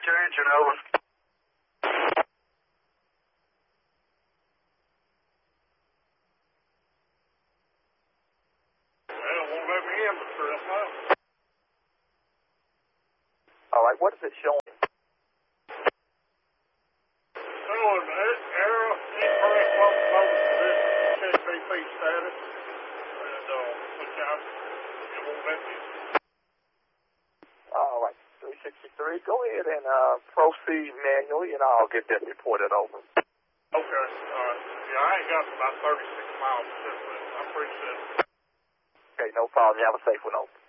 your engine, over. Well, it won't let me in, Mr. Ismail. All right, what is it showing? Showing error, incorrect locomotive position, check BP status, and which it won't let me. All right, 363. Go ahead and proceed manually, and I'll get that reported over. Okay, yeah, I ain't got about 36 miles to this, but I'm pretty sure. Okay, no problem. You have a safe one over.